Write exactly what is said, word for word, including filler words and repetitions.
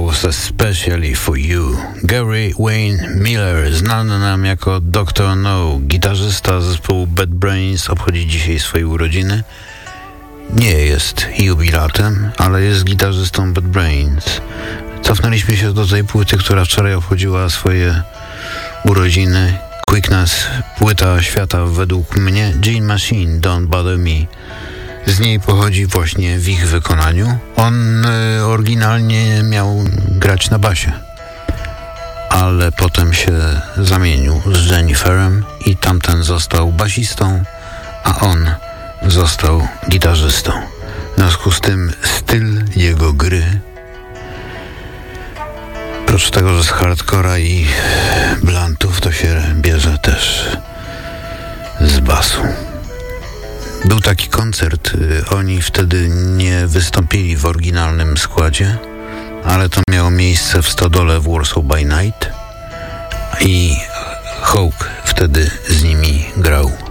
was especially for you. Gary Wayne Miller, znany nam jako doktor No, gitarzysta zespołu Bad Brains, obchodzi dzisiaj swoje urodziny. Nie jest jubilatem, ale jest gitarzystą Bad Brains. Cofnęliśmy się do tej płyty, która wczoraj obchodziła swoje urodziny. Quickness, płyta świata według mnie. Gene Machine, Don't Bother Me. Z niej pochodzi właśnie w ich wykonaniu. On y, oryginalnie miał grać na basie, ale potem się zamienił z Jenniferem i tamten został basistą, a on został gitarzystą. W związku z tym styl jego gry, oprócz tego, że z hardcora i blantów, to się bierze też z basu. Był taki koncert, oni wtedy nie wystąpili w oryginalnym składzie, ale to miało miejsce w stodole w Warsaw by Night i Hawk wtedy z nimi grał.